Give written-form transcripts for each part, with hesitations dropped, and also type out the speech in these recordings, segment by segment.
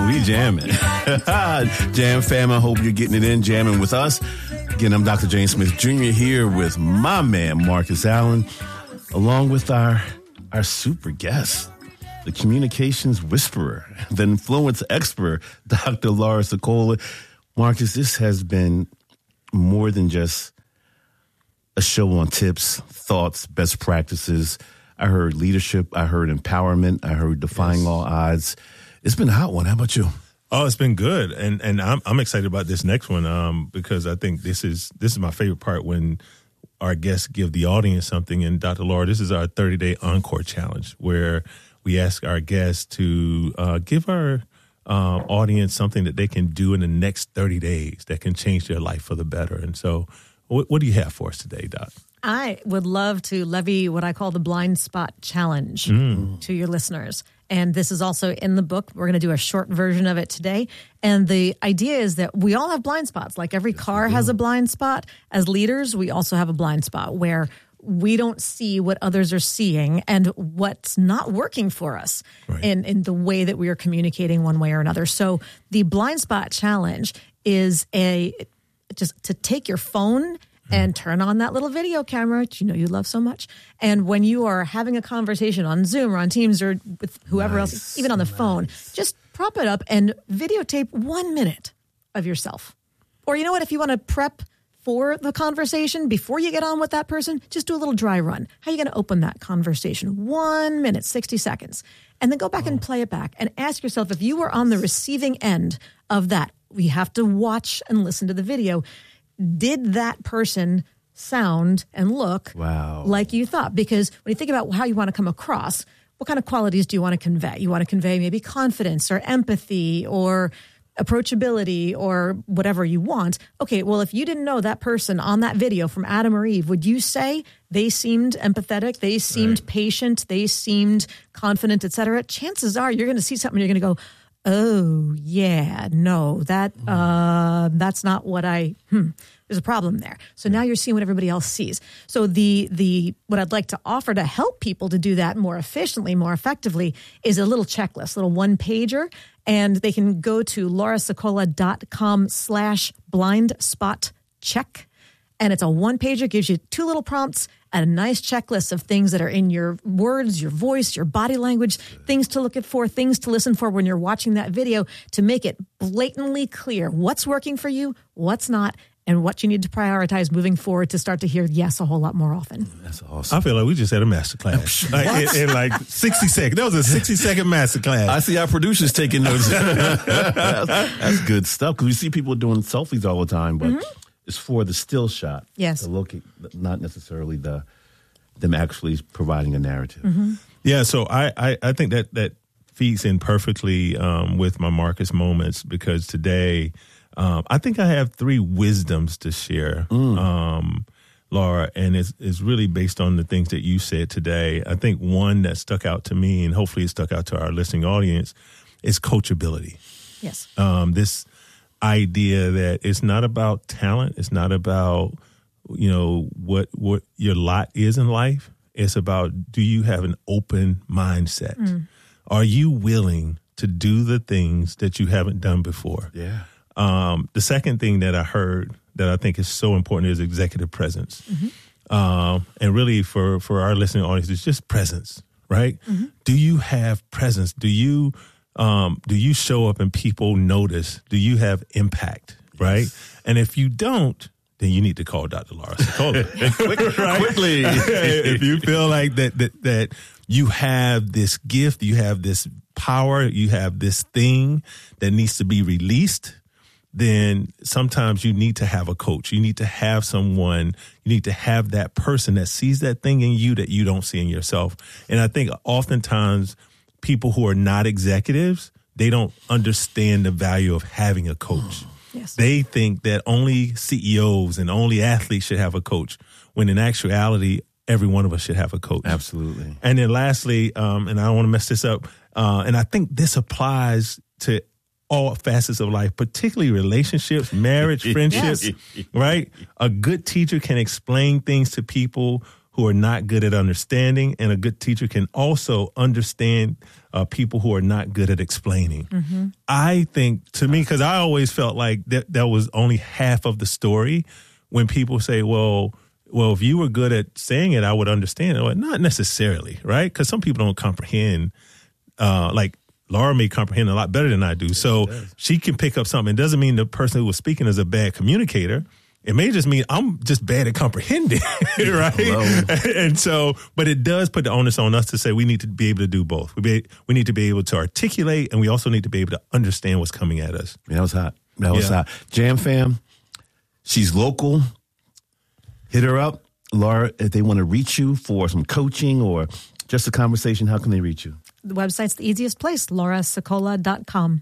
We jamming. Jam fam, I hope you're getting it in, jamming with us. Again, I'm Dr. James Smith Jr. here with my man, Marcus Allen, along with our super guest, the communications whisperer, the influence expert, Dr. Laura Sicola. Marcus, this has been more than just a show on tips, thoughts, best practices. I heard leadership. I heard empowerment. I heard defying all odds. It's been a hot one. How about you? Oh, it's been good, and I'm excited about this next one because I think this is my favorite part when our guests give the audience something. And Dr. Laura, this is our 30-day encore challenge where we ask our guests to give our audience something that they can do in the next 30 days that can change their life for the better. And so, what do you have for us today, Doc? I would love to levy what I call the blind spot challenge to your listeners. And this is also in the book. We're going to do a short version of it today. And the idea is that we all have blind spots. Like every car has a blind spot. As leaders, we also have a blind spot where we don't see what others are seeing and what's not working for us in the way that we are communicating one way or another. So the blind spot challenge is just to take your phone and turn on that little video camera, which you know you love so much. And when you are having a conversation on Zoom or on Teams or with whoever else, even on the phone, just prop it up and videotape 1 minute of yourself. Or you know what, if you want to prep for the conversation before you get on with that person, just do a little dry run. How are you going to open that conversation? 1 minute, 60 seconds. And then go back and play it back and ask yourself, if you were on the receiving end of that, we have to watch and listen to the video. Did that person sound and look like you thought? Because when you think about how you want to come across, what kind of qualities do you want to convey? You want to convey maybe confidence or empathy or approachability or whatever you want. Okay, well, if you didn't know that person on that video from Adam or Eve, would you say they seemed empathetic, they seemed patient, they seemed confident, et cetera? Chances are you're going to see something and you're going to go, oh, yeah, no, that's not what there's a problem there. So now you're seeing what everybody else sees. So what I'd like to offer to help people to do that more efficiently, more effectively, is a little checklist, a little one-pager, and they can go to laurasicola.com/blindspotcheck. And it's a one-pager, gives you 2 little prompts and a nice checklist of things that are in your words, your voice, your body language, things to look at for, things to listen for when you're watching that video to make it blatantly clear what's working for you, what's not, and what you need to prioritize moving forward to start to hear yes a whole lot more often. That's awesome. I feel like we just had a master class. in like 60 seconds. That was a 60-second master class. I see our producers taking notes. That's good stuff because we see people doing selfies all the time, but it's for the still shot. Yes. To look at, not necessarily them actually providing a narrative. Yeah, so I think that feeds in perfectly with my Marcus moments because today I think I have 3 wisdoms to share, Laura, and it's really based on the things that you said today. I think one that stuck out to me, and hopefully it stuck out to our listening audience, is coachability. Yes. This idea that it's not about talent, it's not about what your lot is in life. It's about, do you have an open mindset? Are you willing to do the things that you haven't done before? Yeah. The second thing that I heard that I think is so important is executive presence. And really for our listening audience, it's just presence, right? Do you have presence? Do you show up and people notice? Do you have impact, right? And if you don't, then you need to call Dr. Laura Sicola. Quickly. If you feel like that you have this gift, you have this power, you have this thing that needs to be released, then sometimes you need to have a coach. You need to have someone, you need to have that person that sees that thing in you that you don't see in yourself. And I think oftentimes people who are not executives, they don't understand the value of having a coach. Yes. They think that only CEOs and only athletes should have a coach, when in actuality, every one of us should have a coach. Absolutely. And then lastly, and I don't want to mess this up, and I think this applies to all facets of life, particularly relationships, marriage, friendships, right? A good teacher can explain things to people who are not good at understanding, and a good teacher can also understand people who are not good at explaining. Mm-hmm. I think, to me, because I always felt like that was only half of the story. When people say, well, if you were good at saying it, I would understand it. Well, not necessarily, right? Because some people don't comprehend. Like Laura may comprehend a lot better than I do. So she can pick up something. It doesn't mean the person who was speaking is a bad communicator. It may just mean I'm just bad at comprehending, right? And so, but it does put the onus on us to say we need to be able to do both. We need to be able to articulate, and we also need to be able to understand what's coming at us. That was hot. That was hot. Jam Fam, she's local. Hit her up. Laura, if they want to reach you for some coaching or just a conversation, how can they reach you? The website's the easiest place, laurasecola.com.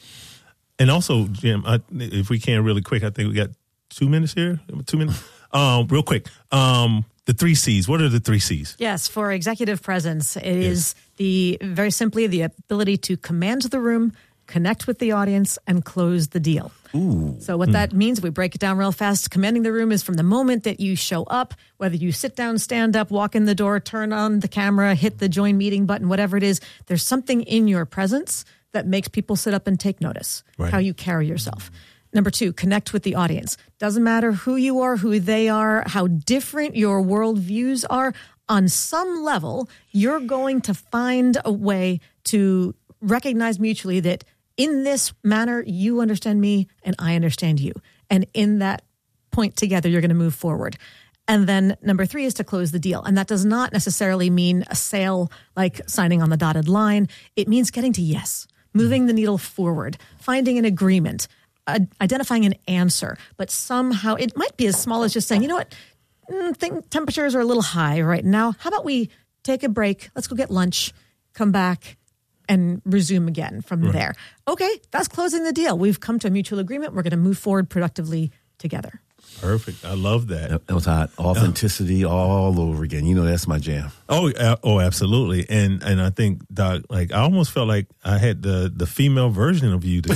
And also, Jim, if we can really quick, I think we got 2 minutes here. 2 minutes. Real quick. The 3 C's. What are the 3 C's? Yes, for executive presence, it is very simply the ability to command the room, connect with the audience, and close the deal. Ooh. So what that means, we break it down real fast. Commanding the room is from the moment that you show up, whether you sit down, stand up, walk in the door, turn on the camera, hit the join meeting button, whatever it is, there's something in your presence that makes people sit up and take notice, how you carry yourself. Number 2, connect with the audience. Doesn't matter who you are, who they are, how different your worldviews are. On some level, you're going to find a way to recognize mutually that in this manner, you understand me and I understand you. And in that point together, you're going to move forward. And then number 3 is to close the deal. And that does not necessarily mean a sale like signing on the dotted line. It means getting to yes, moving the needle forward, finding an agreement, identifying an answer. But somehow it might be as small as just saying, you know what, temperatures are a little high right now. How about we take a break? Let's go get lunch, come back, and resume again from there. Okay, that's closing the deal. We've come to a mutual agreement. We're going to move forward productively together. Perfect. I love that. That was hot. Authenticity all over again. You know, that's my jam. Oh, absolutely. And I think, Doc, like I almost felt like I had the female version of you today.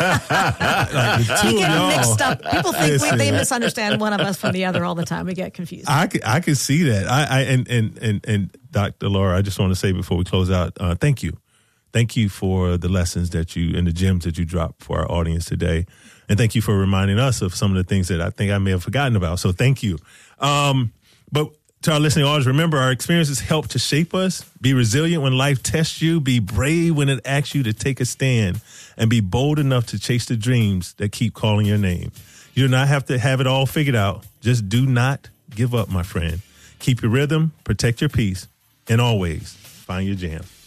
Like the two We get of y'all. mixed up. People think they misunderstand one of us from the other all the time. We get confused. I could see that. And Dr. Laura, I just want to say before we close out, thank you. Thank you for the lessons that you and the gems that you dropped for our audience today. And thank you for reminding us of some of the things that I think I may have forgotten about. So thank you. But to our listening audience, remember our experiences help to shape us. Be resilient when life tests you. Be brave when it asks you to take a stand. And be bold enough to chase the dreams that keep calling your name. You do not have to have it all figured out. Just do not give up, my friend. Keep your rhythm, protect your peace, and always find your jam.